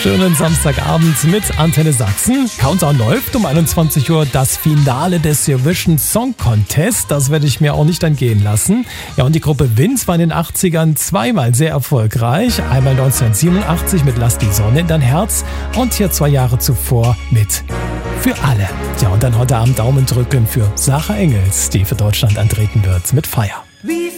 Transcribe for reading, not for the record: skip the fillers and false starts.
Schönen Samstagabend mit Antenne Sachsen. Countdown läuft um 21 Uhr das Finale des Eurovision Song Contest. Das werde ich mir auch nicht entgehen lassen. Ja, und die Gruppe Wind war in den 80ern zweimal sehr erfolgreich. Einmal 1987 mit Lass die Sonne in dein Herz und hier 2 Jahre zuvor mit Für alle. Ja, und dann heute Abend Daumen drücken für Sarah Engels, die für Deutschland antreten wird mit Feier.